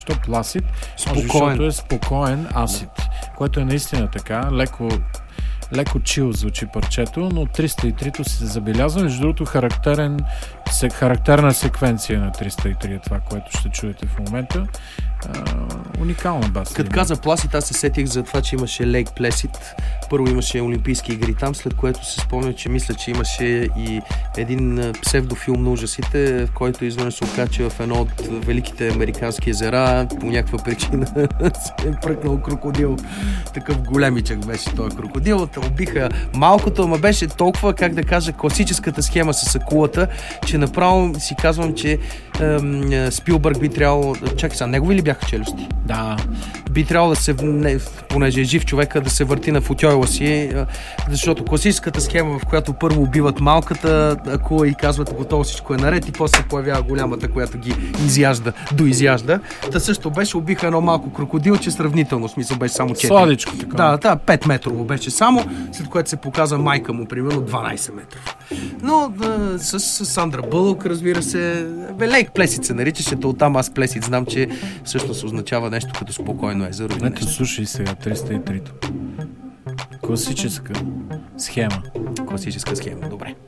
Защо Пласид? Спокоен. Защото е спокоен асид, което е наистина така, леко чил звучи парчето, но 303-то се забелязва. Между другото, характерна секвенция на 303 е това, което ще чуете в момента. Уникална бас. Като каза Пласид, аз се сетих за това, че имаше Лейк Плесид. Първо имаше Олимпийски игри там, след което се спомня, че мисля, че имаше и един псевдофилм на ужасите, в който изведнъж се окача в едно от великите американски езера. По някаква причина се е пръкнал крокодил. Такъв големичък беше този крокодил. Убиха малкото, ама беше толкова, как да кажа, класическата схема с акулата, че направо си казвам, че Спилбърг би трябвало... Чакай сега, негови ли бяха челюсти? Да. Би трябвало да се, понеже е жив човека, да се върти на футьойла си, защото класическата схема, в която първо убиват малката акула и казват готово, всичко е наред, и после се появява голямата, която ги доизяжда. Та също беше, убиха едно малко крокодилче, сравнително, в смисъл беше само 4. Сладичко така. Да, 5 метрово беше само, след което се показва майка му, примерно 12 метра. Но с Сандра Бълък, разбира се, Лейк Плесид се наричаше, то оттам аз Плесид знам, че всъщност означава нещо като спокойно езеро. Ето, слушай сега 303-то. Класическа схема. Класическа схема, добре.